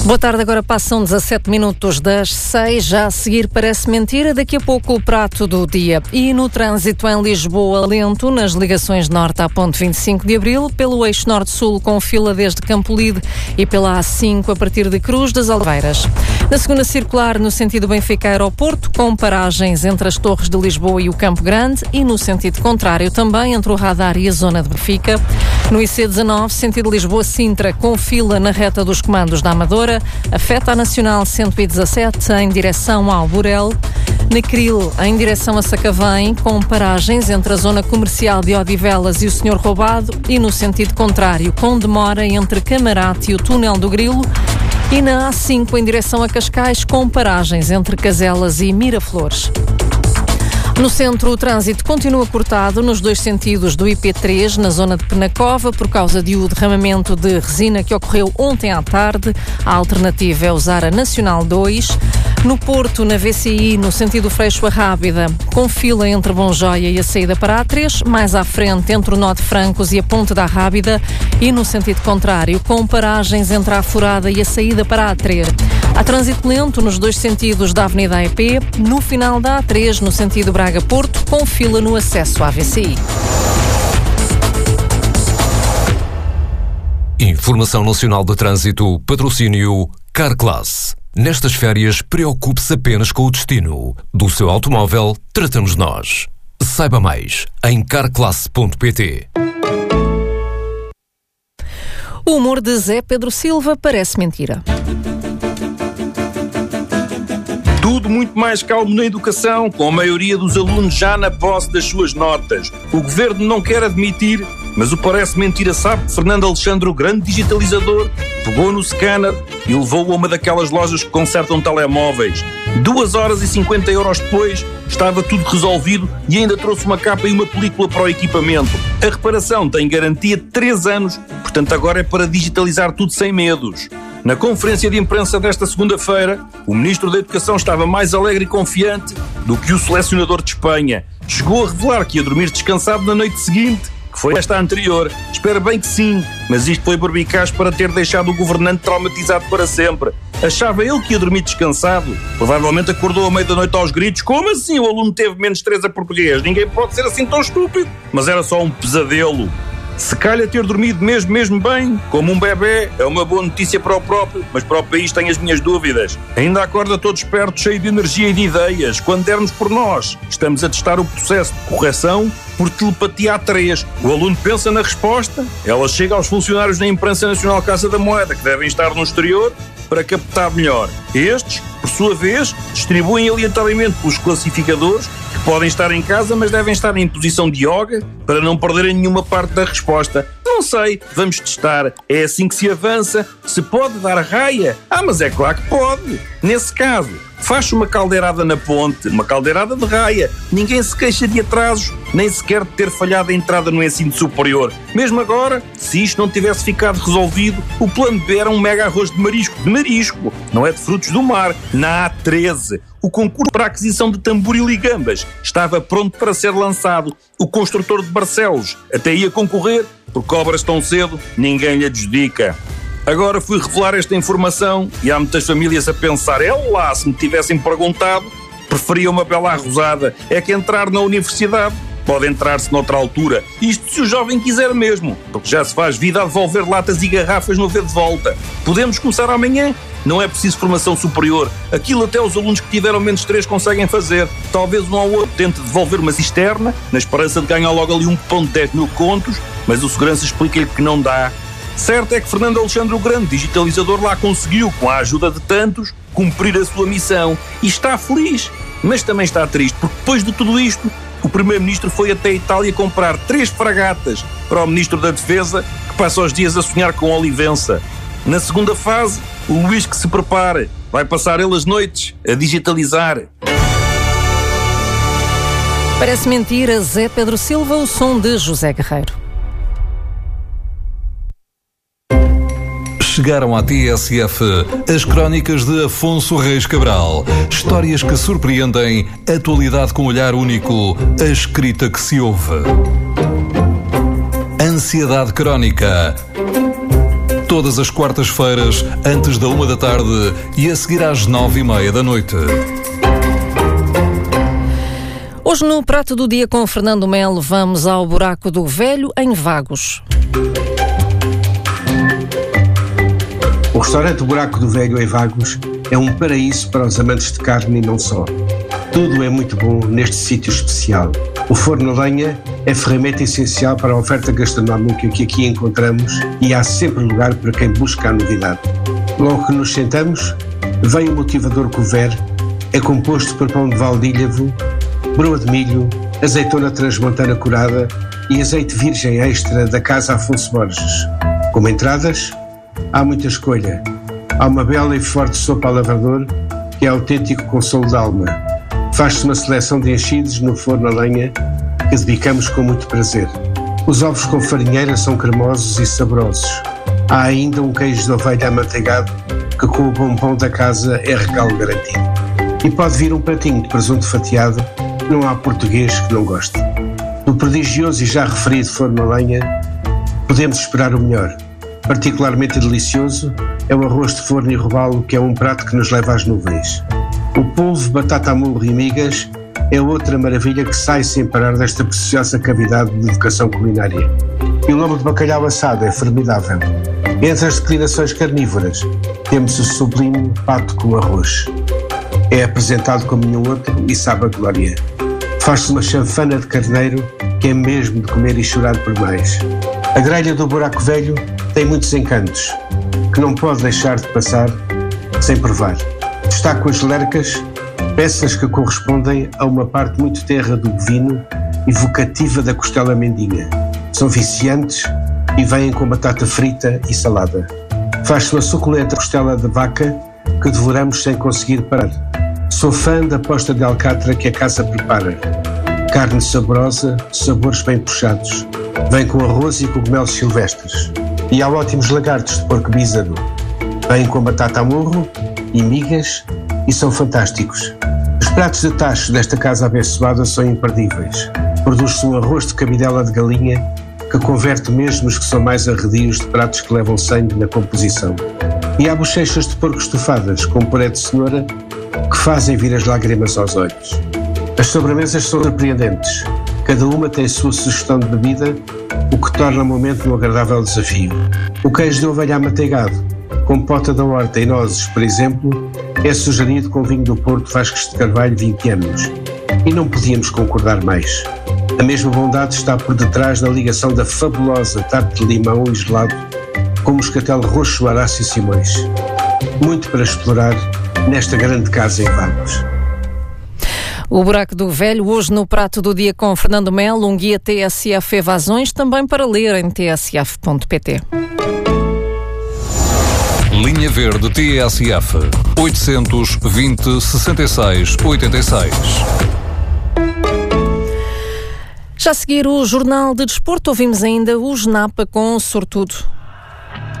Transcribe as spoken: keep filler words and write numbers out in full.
Boa tarde, agora passam dezassete minutos das seis, já a seguir parece mentira, daqui a pouco o prato do dia. E no trânsito em Lisboa, lento nas ligações norte à ponte vinte e cinco de abril, pelo eixo norte-sul com fila desde Campolide e pela A cinco a partir de Cruz das Oliveiras. Na segunda circular, no sentido Benfica-Aeroporto, com paragens entre as Torres de Lisboa e o Campo Grande e no sentido contrário também entre o radar e a zona de Benfica. No I C dezanove, sentido Lisboa-Sintra, com fila na reta dos comandos da Amadora, afeta a Nacional cento e dezassete em direção ao Burel. Na Cril, em direção a Sacavém, com paragens entre a zona comercial de Odivelas e o Senhor Roubado e no sentido contrário, com demora entre Camarate e o Túnel do Grilo. E na A cinco, em direção a Cascais, com paragens entre Caselas e Miraflores. No centro, o trânsito continua cortado nos dois sentidos do I P três, na zona de Penacova, por causa de o derramamento de resina que ocorreu ontem à tarde. A alternativa é usar a Nacional dois. No Porto, na V C I, no sentido Freixo a Rábida, com fila entre Bonjoia e a saída para a três, mais à frente entre o Nó de Francos e a Ponte da Rábida, e no sentido contrário, com paragens entre a Furada e a saída para a três. Há trânsito lento nos dois sentidos da Avenida A E P, no final da A três, no sentido Braga-Porto, com fila no acesso à V C I. Informação Nacional de Trânsito, patrocínio Carclass. Nestas férias, preocupe-se apenas com o destino. Do seu automóvel, tratamos nós. Saiba mais em carclass ponto pt. O humor de Zé Pedro Silva parece mentira. Tudo muito mais calmo na educação, com a maioria dos alunos já na posse das suas notas. O governo não quer admitir, mas o parece mentira sabe que Fernando Alexandre, o grande digitalizador, pegou no scanner e levou-o a uma daquelas lojas que consertam telemóveis. Duas horas e cinquenta euros depois, estava tudo resolvido e ainda trouxe uma capa e uma película para o equipamento. A reparação tem garantia de três anos, portanto agora é para digitalizar tudo sem medos. Na conferência de imprensa desta segunda-feira, o Ministro da Educação estava mais alegre e confiante do que o selecionador de Espanha. Chegou a revelar que ia dormir descansado na noite seguinte, que foi esta anterior. Espero bem que sim, mas isto foi barbicaz para ter deixado o governante traumatizado para sempre. Achava ele que ia dormir descansado? Provavelmente acordou à meia da noite aos gritos. Como assim o aluno teve menos três a português? Ninguém pode ser assim tão estúpido. Mas era só um pesadelo. Se calhar ter dormido mesmo, mesmo bem, como um bebê, é uma boa notícia para o próprio, mas para o país tenho as minhas dúvidas. Ainda acorda todo esperto, cheio de energia e de ideias. Quando dermos por nós, estamos a testar o processo de correção por telepatia A três. O aluno pensa na resposta, ela chega aos funcionários da Imprensa Nacional Casa da Moeda, que devem estar no exterior, para captar melhor. Estes, por sua vez, distribuem aleatoriamente pelos classificadores, que podem estar em casa, mas devem estar em posição de yoga para não perderem nenhuma parte da resposta. Não sei, vamos testar. É assim que se avança. Se pode dar raia? Ah, mas é claro que pode. Nesse caso, faz uma caldeirada na ponte, uma caldeirada de raia. Ninguém se queixa de atrasos, nem sequer de ter falhado a entrada no ensino superior. Mesmo agora, se isto não tivesse ficado resolvido, o plano B era um mega arroz de marisco. De marisco, não é de frutos do mar. Na A treze, o concurso para a aquisição de Tamboril e Gambas estava pronto para ser lançado. O construtor de Barcelos até ia concorrer, porque obras tão cedo ninguém lhe adjudica. Agora fui revelar esta informação e há muitas famílias a pensar, é lá, se me tivessem perguntado, preferia uma bela arrosada. É que entrar na universidade pode entrar-se noutra altura. Isto se o jovem quiser mesmo, porque já se faz vida a devolver latas e garrafas no V de volta. Podemos começar amanhã? Não é preciso formação superior. Aquilo até os alunos que tiveram menos três conseguem fazer. Talvez um ou outro tente devolver uma cisterna, na esperança de ganhar logo ali um cupom de dez mil contos, mas o segurança explica-lhe que não dá. Certo é que Fernando Alexandre, o grande digitalizador, lá conseguiu, com a ajuda de tantos, cumprir a sua missão. E está feliz, mas também está triste, porque depois de tudo isto, o Primeiro-Ministro foi até a Itália comprar três fragatas para o Ministro da Defesa, que passa os dias a sonhar com Olivença. Na segunda fase, o Luís que se prepare. Vai passar ele as noites a digitalizar. Parece mentira, Zé Pedro Silva, o som de José Guerreiro. Chegaram à T S F as crónicas de Afonso Reis Cabral. Histórias que surpreendem, atualidade com olhar único, a escrita que se ouve. Ansiedade crónica. Todas as quartas-feiras, antes da uma da tarde e a seguir às nove e meia da noite. Hoje no Prato do Dia com Fernando Melo vamos ao Buraco do Velho em Vagos. O restaurante Buraco do Velho em Vagos é um paraíso para os amantes de carne e não só. Tudo é muito bom neste sítio especial. O forno a lenha é ferramenta essencial para a oferta gastronómica que aqui encontramos e há sempre lugar para quem busca a novidade. Logo que nos sentamos, vem o motivador couvert, é composto por pão de valdílhavo, broa de milho, azeitona transmontana curada e azeite virgem extra da Casa Afonso Borges. Como entradas, há muita escolha. Há uma bela e forte sopa ao lavrador, que é autêntico consolo da alma. Faz-se uma seleção de enchidos no forno a lenha, que debicamos com muito prazer. Os ovos com farinheira são cremosos e saborosos. Há ainda um queijo de ovelha amanteigado, que com o bom pão da casa é regalo garantido. E pode vir um pratinho de presunto fatiado, não há português que não goste. Do prodigioso e já referido forno a lenha, podemos esperar o melhor. Particularmente delicioso é o arroz de forno e robalo, que é um prato que nos leva às nuvens. O polvo, batata a murro e migas é outra maravilha que sai sem parar desta preciosa cavidade de vocação culinária. E o lombo de bacalhau assado é formidável. Entre as declinações carnívoras, temos o sublime pato com arroz. É apresentado como nenhum outro e sabe a glória. Faz-se uma chanfana de carneiro que é mesmo de comer e chorar por mais. A grelha do Buraco Velho tem muitos encantos, que não pode deixar de passar sem provar. Destaco as lercas, peças que correspondem a uma parte muito terra do bovino e vocativa da costela mendinha. São viciantes e vêm com batata frita e salada. Faz-se uma suculenta costela de vaca que devoramos sem conseguir parar. Sou fã da posta de alcatra que a casa prepara. Carne saborosa, sabores bem puxados. Vem com arroz e cogumelos silvestres. E há ótimos lagartos de porco bízaro. Vêm com batata a murro e migas e são fantásticos. Os pratos de tacho desta casa abençoada são imperdíveis. Produz-se um arroz de cabidela de galinha que converte mesmo os que são mais arredios de pratos que levam sangue na composição. E há bochechas de porco estofadas com puré de cenoura que fazem vir as lágrimas aos olhos. As sobremesas são surpreendentes. Cada uma tem a sua sugestão de bebida, o que torna o momento um agradável desafio. O queijo de ovelha amanteigado, com pota da horta e nozes, por exemplo, é sugerido com vinho do Porto Vasques de Carvalho vinte anos. E não podíamos concordar mais. A mesma bondade está por detrás da ligação da fabulosa tarte de limão e gelado com moscatel roxo Horácio Simões. Muito para explorar nesta grande casa em Vagos. O Buraco do Velho, hoje no Prato do Dia com Fernando Melo, um guia T S F Evasões, também para ler em t s f ponto p t. Linha Verde T S F oitocentos, vinte, sessenta e seis, oitenta e seis. Já a seguir o Jornal de Desporto, ouvimos ainda o Genapa com Sortudo.